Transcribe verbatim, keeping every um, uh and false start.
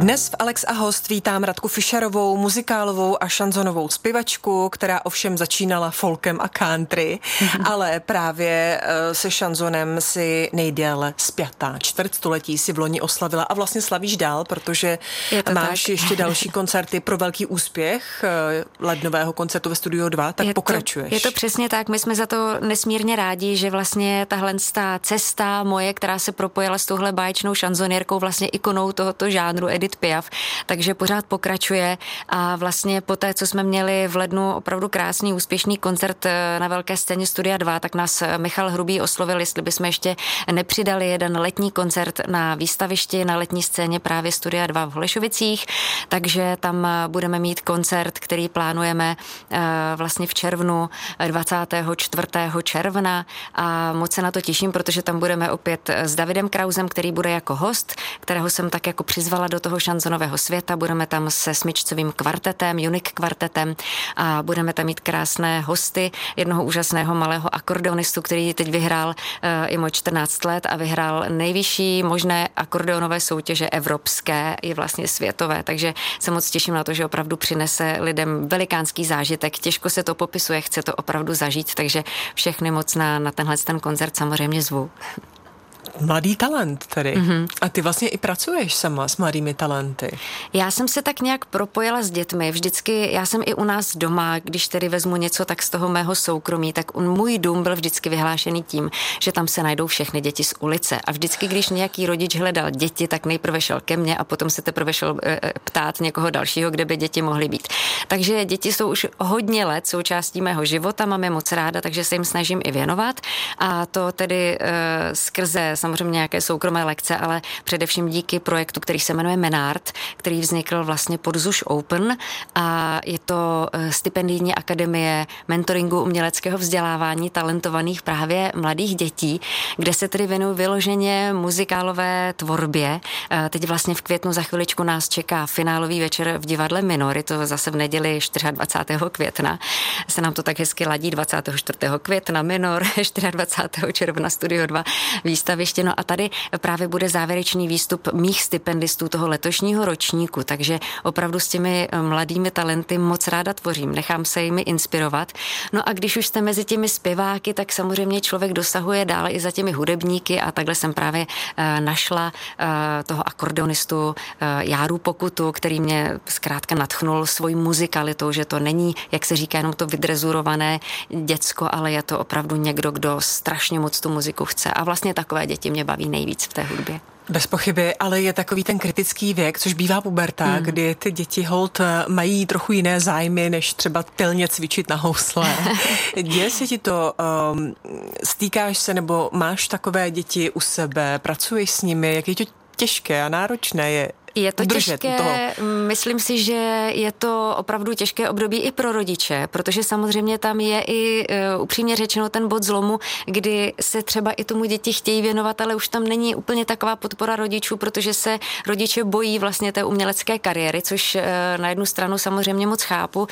Dnes v Alex a host vítám Radku Fischerovou, muzikálovou a šanzonovou zpěvačku, která ovšem začínala folkem a country, mm-hmm. ale právě se šanzonem si nejdéle spjatá. Čtvrtstoletí si v loni oslavila a vlastně slavíš dál, protože máš tak. ještě další koncerty pro velký úspěch lednového koncertu ve Studiu dva, tak je pokračuješ. To, je to přesně tak, my jsme za to nesmírně rádi, že vlastně tahle cesta moje, která se propojila s touhle báječnou šanzonierkou, vlastně ikonou tohoto žánru Edith Piaf, takže pořád pokračuje a vlastně po té, co jsme měli v lednu opravdu krásný, úspěšný koncert na velké scéně Studia dva, tak nás Michal Hrubý oslovil, jestli bychom ještě nepřidali jeden letní koncert na výstavišti, na letní scéně právě Studia dva v Holešovicích, takže tam budeme mít koncert, který plánujeme vlastně v červnu, dvacátého čtvrtého června a moc se na to těším, protože tam budeme opět s Davidem Krausem, který bude jako host, kterého jsem tak jako přizvala do toho šanzonového světa. Budeme tam se smyčcovým kvartetem, Unique kvartetem a budeme tam mít krásné hosty, jednoho úžasného malého akordeonistu, který teď vyhrál uh, i můj čtrnáct let a vyhrál nejvyšší možné akordeonové soutěže evropské i vlastně světové, takže se moc těším na to, že opravdu přinese lidem velikánský zážitek. Těžko se to popisuje, chce to opravdu zažít, takže všechny moc na, na tenhle ten koncert samozřejmě zvu. Mladý talent tedy. Mm-hmm. A ty vlastně i pracuješ sama s mladými talenty. Já jsem se tak nějak propojila s dětmi. Vždycky, já jsem i u nás doma, když tedy vezmu něco tak z toho mého soukromí, tak můj dům byl vždycky vyhlášený tím, že tam se najdou všechny děti z ulice. A vždycky, když nějaký rodič hledal děti, tak nejprve šel ke mně a potom se teprve šel e, ptát někoho dalšího, kde by děti mohly být. Takže děti jsou už hodně let součástí mého života, mám je moc ráda, takže se jim snažím i věnovat. A to tedy e, skrze samozřejmě nějaké soukromé lekce, ale především díky projektu, který se jmenuje Menard, který vznikl vlastně pod Zuš Open a je to stipendijní akademie mentoringu uměleckého vzdělávání talentovaných právě mladých dětí, kde se tedy věnují vyloženě muzikálové tvorbě. Teď vlastně v květnu za chviličku nás čeká finálový večer v divadle Minor, je to zase v neděli dvacátého čtvrtého května. Se nám to tak hezky ladí dvacátého čtvrtého května Minor, dvacátého čtvrtého června Studio dva výstaviště. No a tady právě bude závěrečný výstup mých stipendistů toho letošního ročníku, takže opravdu s těmi mladými talenty moc ráda tvořím, nechám se jimi inspirovat. No a když už jste mezi těmi zpěváky, tak samozřejmě člověk dosahuje dále i za těmi hudebníky a takhle jsem právě uh, našla uh, toho akordeonistu uh, Járu Pokutu, který mě zkrátka nadchnul svojí muzikalitou, že to není, jak se říká, jenom to vydrezurované děcko, ale je to opravdu někdo, kdo strašně moc tu muziku chce a vlastně takové děti mě baví nejvíc v té hudbě. Bez pochyby, ale je takový ten kritický věk, což bývá puberta, mm. kdy ty děti hold mají trochu jiné zájmy, než třeba pilně cvičit na housle. Děje se ti to, um, stýkáš se nebo máš takové děti u sebe, pracuješ s nimi, jak je to těžké a náročné je Je to těžké, toho. Myslím si, že je to opravdu těžké období i pro rodiče, protože samozřejmě tam je i uh, upřímně řečeno ten bod zlomu, kdy se třeba i tomu děti chtějí věnovat, ale už tam není úplně taková podpora rodičů, protože se rodiče bojí vlastně té umělecké kariéry, což uh, na jednu stranu samozřejmě moc chápu,